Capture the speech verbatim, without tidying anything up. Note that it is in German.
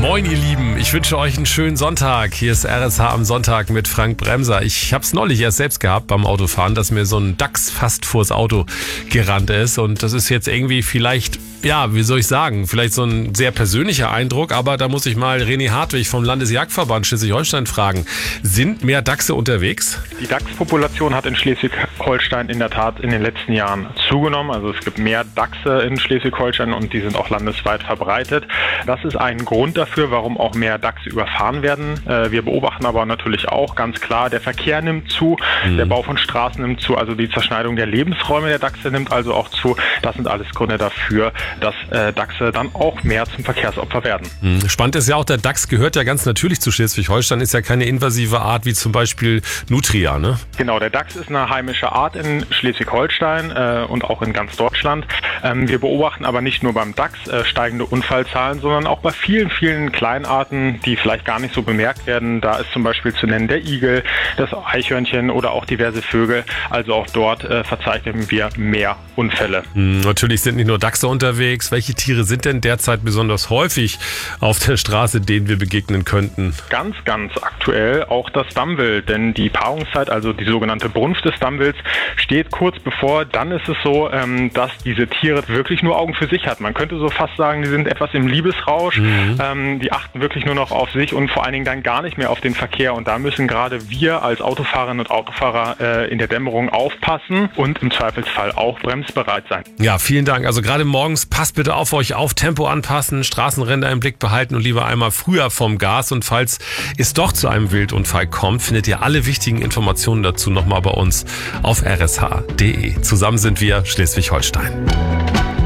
Moin ihr Lieben, ich wünsche euch einen schönen Sonntag. Hier ist R S H am Sonntag mit Frank Bremser. Ich habe es neulich erst selbst gehabt beim Autofahren, dass mir so ein Dachs fast vors Auto gerannt ist. Und das ist jetzt irgendwie vielleicht, ja, wie soll ich sagen, vielleicht so ein sehr persönlicher Eindruck. Aber da muss ich mal René Hartwig vom Landesjagdverband Schleswig-Holstein fragen. Sind mehr Dachse unterwegs? Die Dachspopulation hat in Schleswig-Holstein in der Tat in den letzten Jahren zugenommen. Also es gibt mehr Dachse in Schleswig-Holstein und die sind auch landesweit verbreitet. Das ist ein Grund dafür, warum auch mehr Dachse überfahren werden. Wir beobachten aber natürlich auch ganz klar, der Verkehr nimmt zu, mhm. der Bau von Straßen nimmt zu, also die Zerschneidung der Lebensräume der Dachse nimmt also auch zu. Das sind alles Gründe dafür, dass Dachse dann auch mehr zum Verkehrsopfer werden. Mhm. Spannend ist ja auch, der Dachs gehört ja ganz natürlich zu Schleswig-Holstein, ist ja keine invasive Art wie zum Beispiel Nutria, ne? Genau, der Dachs ist eine heimische Art in Schleswig-Holstein äh, und auch in ganz Deutschland. Ähm, wir beobachten aber nicht nur beim Dachs äh, steigende Unfallzahlen, sondern auch bei vielen, vielen Kleinarten, die vielleicht gar nicht so bemerkt werden. Da ist zum Beispiel zu nennen der Igel, das Eichhörnchen oder auch diverse Vögel. Also auch dort äh, verzeichnen wir mehr Unfälle. Hm, natürlich sind nicht nur Dachse unterwegs. Welche Tiere sind denn derzeit besonders häufig auf der Straße, denen wir begegnen könnten? Ganz, ganz aktuell auch das Dammwild, denn die Paarungszeit, also die sogenannte Brunft des Dammwilds, steht kurz bevor. Dann ist es so, ähm, dass diese Tiere wirklich nur Augen für sich hat. Man könnte so fast sagen, die sind etwas im Liebesrausch. Mhm. Ähm, die achten wirklich nur noch auf sich und vor allen Dingen dann gar nicht mehr auf den Verkehr. Und da müssen gerade wir als Autofahrerinnen und Autofahrer äh, in der Dämmerung aufpassen und im Zweifelsfall auch bremsbereit sein. Ja, vielen Dank. Also gerade morgens passt bitte auf euch auf, Tempo anpassen, Straßenränder im Blick behalten und lieber einmal früher vom Gas. Und falls es doch zu einem Wildunfall kommt, findet ihr alle wichtigen Informationen dazu nochmal bei uns auf r s h punkt d e. Zusammen sind wir Schleswig-Holstein.